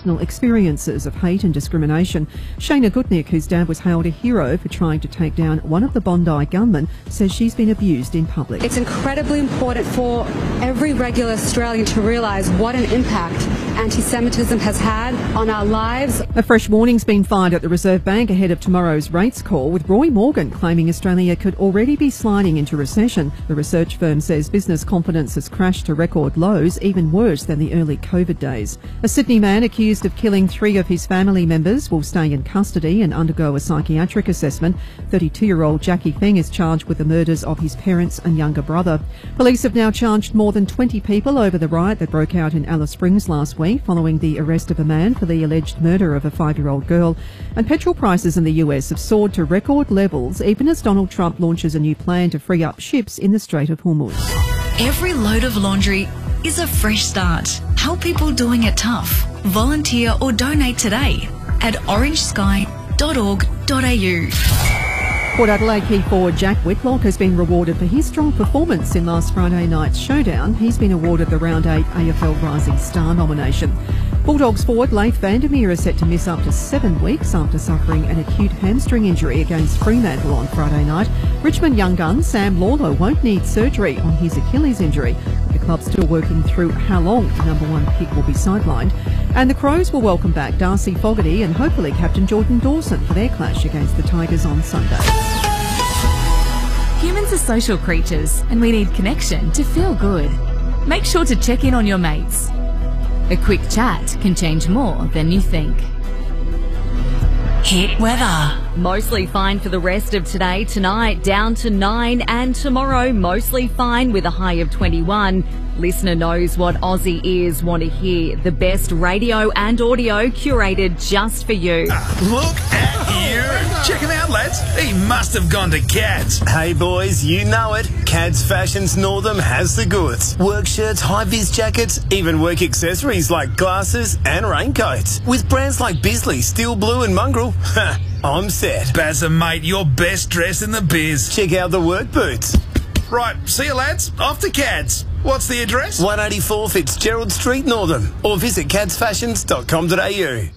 personal experiences of hate and discrimination. Shayna Gutnick, whose dad was hailed a hero for trying to take down one of the Bondi gunmen, says she's been abused in public. It's incredibly important for every regular Australian to realise what an impact anti-Semitism has had on our lives. A fresh warning's been fired at the Reserve Bank ahead of tomorrow's rates call, with Roy Morgan claiming Australia could already be sliding into recession. The research firm says business confidence has crashed to record lows, even worse than the early COVID days. A Sydney man accused of killing 3 of his family members will stay in custody and undergo a psychiatric assessment. 32-year-old Jackie Feng is charged with the murders of his parents and younger brother. Police have now charged more than 20 people over the riot that broke out in Alice Springs last week, following the arrest of a man for the alleged murder of a 5-year-old girl. And petrol prices in the US have soared to record levels, even as Donald Trump launches a new plan to free up ships in the Strait of Hormuz. Every load of laundry is a fresh start. Help people doing it tough. Volunteer or donate today at orangesky.org.au. Port Adelaide key forward Jack Whitlock has been rewarded for his strong performance in last Friday night's showdown. He's been awarded the Round 8 AFL Rising Star nomination. Bulldogs forward Leif Vandermeer is set to miss up to 7 weeks after suffering an acute hamstring injury against Fremantle on Friday night. Richmond young gun Sam Lawler won't need surgery on his Achilles injury. The club's still working through how long the number 1 pick will be sidelined. And the Crows will welcome back Darcy Fogarty and hopefully captain Jordan Dawson for their clash against the Tigers on Sunday. Humans are social creatures and we need connection to feel good. Make sure to check in on your mates. A quick chat can change more than you think. Hit weather. Mostly fine for the rest of today. Tonight down to 9, and tomorrow mostly fine with a high of 21. Listener knows what Aussie ears want to hear. The best radio and audio curated just for you. Look at here. Check him out, lads. He must have gone to Cads. Hey boys, you know it. Cads Fashions Northam has the goods. Work shirts, high-vis jackets, even work accessories like glasses and raincoats. With brands like Bisley, Steel Blue and Mongrel, I'm set. Bazza, mate, your best dress in the biz. Check out the work boots. Right, see you lads. Off to Cads. What's the address? 184 Fitzgerald Street, Northam. Or visit cadsfashions.com.au.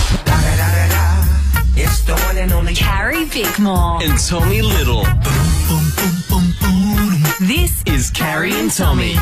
It's the one and only Carrie Bickmore and Tommy Little. This is Carrie and Tommy.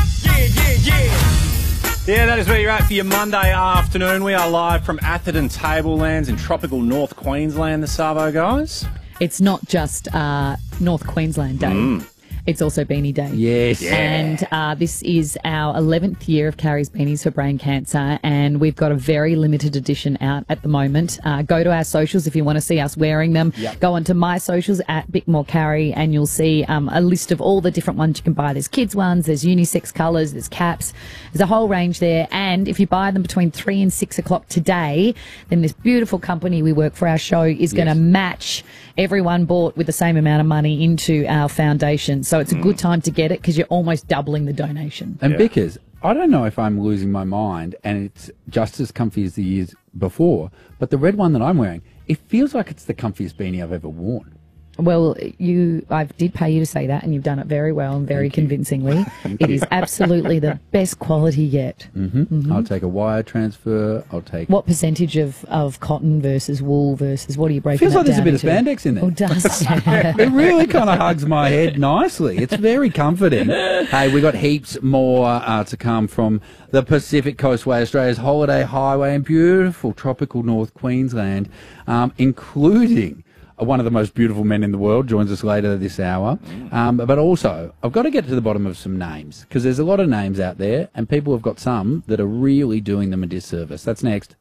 Yeah, that is where you're at for your Monday afternoon. We are live from Atherton Tablelands in tropical North Queensland, the Savo guys. It's not just North Queensland Day. It's also Beanie Day. Yes. Yeah. And this is our 11th year of Carrie's Beanies for Brain Cancer, and we've got a very limited edition out at the moment. Go to our socials if you want to see us wearing them. Yep. Go onto my socials at Bickmore Carrie, and you'll see a list of all the different ones you can buy. There's kids ones, there's unisex colours, there's caps. There's a whole range there. And if you buy them between 3 and 6 o'clock today, then this beautiful company we work for our show is going to match everyone bought with the same amount of money into our foundation. So it's a good time to get it because you're almost doubling the donation. And Bickers, I don't know if I'm losing my mind and it's just as comfy as the years before, but the red one that I'm wearing, it feels like it's the comfiest beanie I've ever worn. Well, I did pay you to say that, and you've done it very well and very convincingly. It is absolutely the best quality yet. I'll take a wire transfer. I'll take... What percentage of cotton versus wool versus what are you breaking Feels like that there's a bit down of spandex in there. Oh, does it really kind of hugs my head nicely. It's very comforting. Hey, we got heaps more to come from the Pacific Coastway, Australia's holiday highway in beautiful tropical North Queensland, including... one of the most beautiful men in the world joins us later this hour. But also, I've got to get to the bottom of some names, because there's a lot of names out there, and people have got some that are really doing them a disservice. That's next.